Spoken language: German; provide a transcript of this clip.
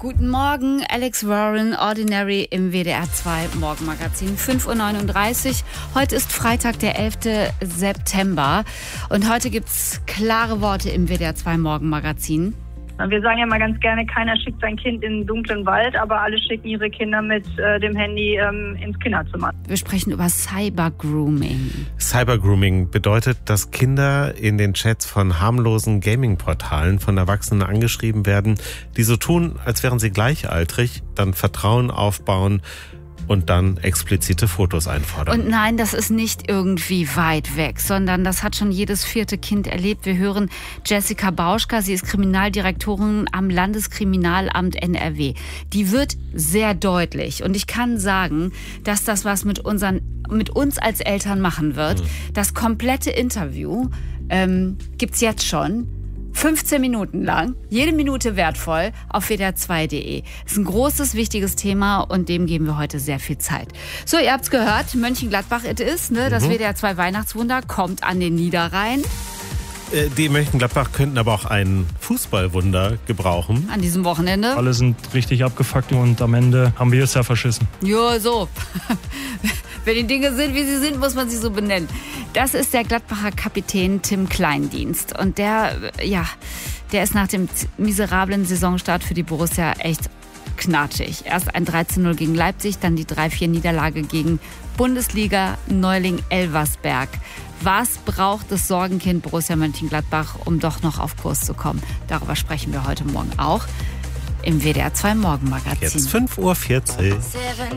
Guten Morgen, Alex Warren, Ordinary im WDR 2 Morgenmagazin, 5:39 Uhr. Heute ist Freitag, der 11. September und heute gibt's klare Worte im WDR 2 Morgenmagazin. Wir sagen ja mal ganz gerne, keiner schickt sein Kind in den dunklen Wald, aber alle schicken ihre Kinder mit dem Handy ins Kinderzimmer. Wir sprechen über Cybergrooming. Cybergrooming bedeutet, dass Kinder in den Chats von harmlosen Gaming-Portalen von Erwachsenen angeschrieben werden, die so tun, als wären sie gleichaltrig, dann Vertrauen aufbauen und dann explizite Fotos einfordern. Und nein, das ist nicht irgendwie weit weg, sondern das hat schon jedes vierte Kind erlebt. Wir hören Jessica Bauschka, sie ist Kriminaldirektorin am Landeskriminalamt NRW. Die wird sehr deutlich und ich kann sagen, dass das was mit uns als Eltern machen wird. Das komplette Interview gibt's jetzt schon. 15 Minuten lang, jede Minute wertvoll auf wdr2.de. Ist ein großes, wichtiges Thema und dem geben wir heute sehr viel Zeit. So, ihr habt's gehört, Mönchengladbach it is, ne? Das WDR 2 Weihnachtswunder kommt an den Niederrhein. Die Mönchengladbach könnten aber auch ein Fußballwunder gebrauchen. An diesem Wochenende. Alle sind richtig abgefuckt und am Ende haben wir es ja verschissen. Jo, so. Wenn die Dinge sind, wie sie sind, muss man sie so benennen. Das ist der Gladbacher Kapitän Tim Kleindienst. Und der ist nach dem miserablen Saisonstart für die Borussia echt knatschig. Erst ein 13:0 gegen Leipzig, dann die 3-4-Niederlage gegen Bundesliga-Neuling Elversberg. Was braucht das Sorgenkind Borussia Mönchengladbach, um doch noch auf Kurs zu kommen? Darüber sprechen wir heute Morgen auch im WDR 2 Morgenmagazin. Jetzt 5:40 Uhr.